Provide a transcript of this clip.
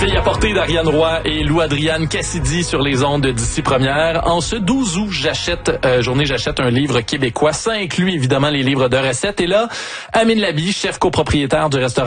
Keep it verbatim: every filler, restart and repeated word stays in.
Conseil apporté d'Ariane Roy et Lou-Adriane Cassidy sur les ondes d'ici première. En ce douze août, j'achète, euh, journée, j'achète un livre québécois. Ça inclut évidemment les livres de recettes. Et là, Amine Labi, chef copropriétaire du restaurant